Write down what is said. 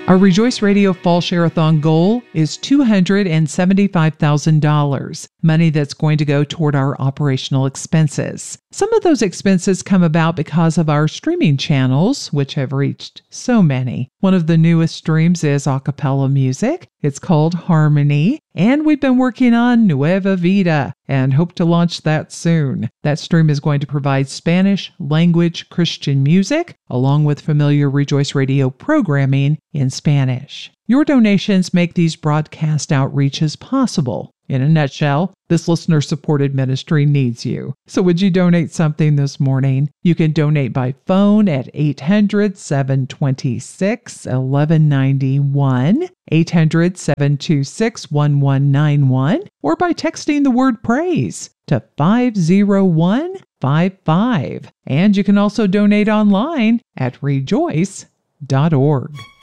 Our Rejoice Radio Fall Share-a-thon goal is $275,000, money that's going to go toward our operational expenses. Some of those expenses come about because of our streaming channels, which have reached so many. One of the newest streams is a cappella music. It's called Harmony, and we've been working on Nueva Vida and hope to launch that soon. That stream is going to provide Spanish language Christian music, along with familiar Rejoice Radio programming in Spanish. Your donations make these broadcast outreaches possible. In a nutshell, this listener-supported ministry needs you. So would you donate something this morning? You can donate by phone at 800-726-1191, 800-726-1191, or by texting the word praise to 50155. And you can also donate online at rejoice.org.